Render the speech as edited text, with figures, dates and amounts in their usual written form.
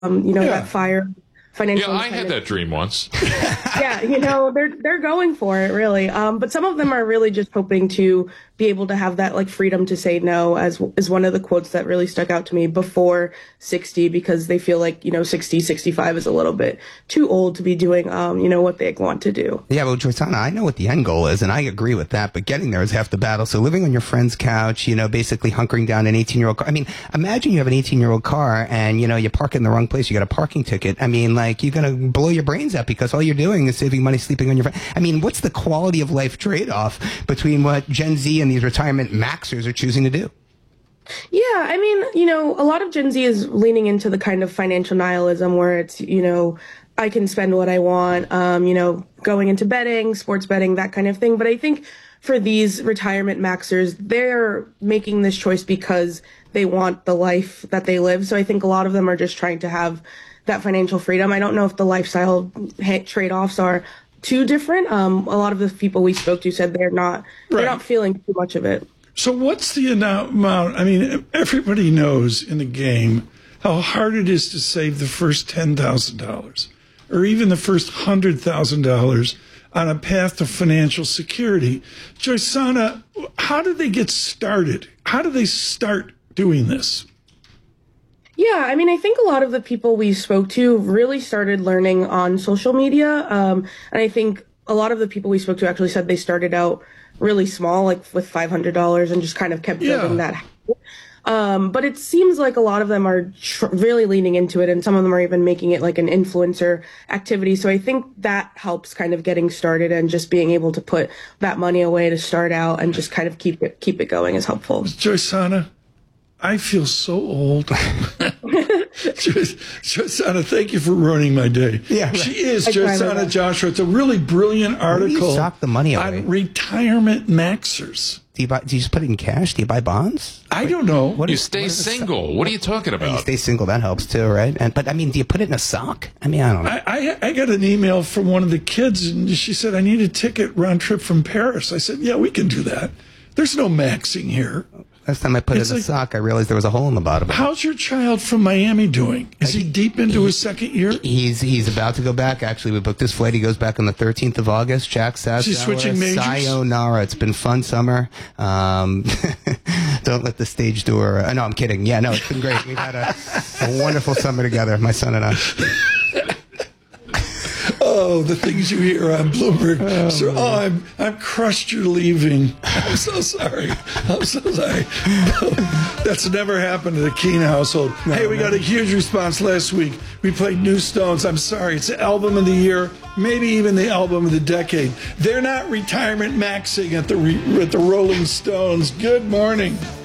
that fire financial Yeah, I had independence. that dream once. Yeah, they're going for it really. But some of them are really just hoping to be able to have that like freedom to say no, as is one of the quotes that really stuck out to me before 60, because they feel like, 60, 65 is a little bit too old to be doing, what they want to do. Yeah, well, Joysana, I know what the end goal is, and I agree with that, but getting there is half the battle. So living on your friend's couch, basically hunkering down an 18-year-old car. I mean, imagine you have an 18-year-old car and, you park in the wrong place. You got a parking ticket. I mean, like, you're going to blow your brains out because all you're doing is saving money sleeping on your friend. I mean, what's the quality of life trade-off between what Gen Z and these retirement maxers are choosing to do? Yeah, I mean, a lot of Gen Z is leaning into the kind of financial nihilism where it's, I can spend what I want, going into betting, sports betting, that kind of thing. But I think for these retirement maxers, they're making this choice because they want the life that they live. So I think a lot of them are just trying to have that financial freedom. I don't know if the lifestyle trade-offs are too different. A lot of the people we spoke to said they're not feeling too much of it. So what's the amount? I mean, everybody knows in the game how hard it is to save the first $10,000 or even the first $100,000 on a path to financial security. Joysana, how do they get started? How do they start doing this? Yeah, I mean, I think a lot of the people we spoke to really started learning on social media. And I think a lot of the people we spoke to actually said they started out really small, like with $500, and just kind of kept building that habit. But it seems like a lot of them are really leaning into it, and some of them are even making it like an influencer activity. So I think that helps kind of getting started, and just being able to put that money away to start out and just kind of keep it going is helpful. Joysana, I feel so old. Joysana, thank you for ruining my day. Yeah, right. She is Joysana Joshua. It's a really brilliant article. You sock the money away? On retirement maxers. Do you just put it in cash? Do you buy bonds? I don't know. You stay single. What are you talking about? You stay single. That helps too, right? But I mean, do you put it in a sock? I mean, I don't know. I got an email from one of the kids, and she said, I need a ticket round trip from Paris. I said, yeah, we can do that. There's no maxing here. Last time I put it in a sock, I realized there was a hole in the bottom. How's your child from Miami doing? Is he deep into his second year? He's about to go back. Actually, we booked his flight. He goes back on the 13th of August. Jack Sassower. Is he switching majors? Sayonara. It's been fun summer. Don't let the stage door. No, I'm kidding. Yeah, no, it's been great. We've had a wonderful summer together, my son and I. Oh, the things you hear on Bloomberg. I'm crushed you're leaving. I'm so sorry. I'm so sorry. That's never happened in the Keene household. Hey, we got a huge response last week. We played New Stones. I'm sorry. It's the album of the year, maybe even the album of the decade. They're not retirement maxing at the Rolling Stones. Good morning.